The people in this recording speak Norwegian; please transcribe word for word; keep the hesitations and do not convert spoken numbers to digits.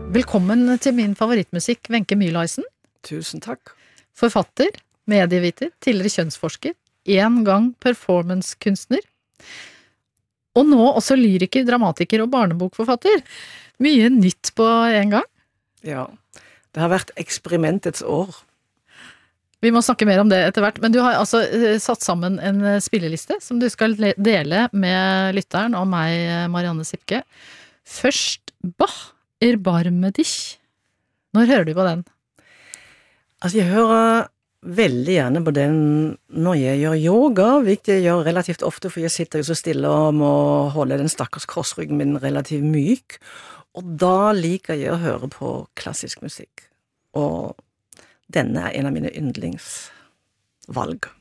Velkommen til min favorittmusikk, Wenche Mühlhausen. Tusen takk. Forfatter, medieviter, tidligere kjønnsforsker, en gang performancekunstner, og nå også lyriker, dramatiker og barnebokforfatter. Mye nytt på en gang. Ja, det har vært eksperimentets år. Vi må snakke mer om det etter hvert, men du har altså satt sammen en spilleliste som du skal dele med lytteren og meg, Marianne Sipke. Først, Bach, Erbarme dich. Når hører du på den? Altså, jeg hører veldig gjerne på den når jeg gjør yoga, hvilket jeg gjør relativt ofte, for jeg sitter jo så stille og må holde den stakkars korsryggen min relativt myk, og da liker jeg å høre på klassisk musikk. Og denne er en av mine yndlingsvalg.